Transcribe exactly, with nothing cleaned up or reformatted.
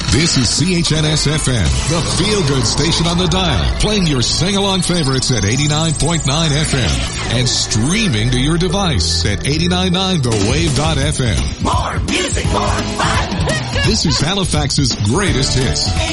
This is C H N S F M, the feel-good station on the dial, playing your sing-along favorites at eighty-nine point nine F M and streaming to your device at eighty-nine point nine the wave dot f m. More music, more fun. This is Halifax's greatest hits.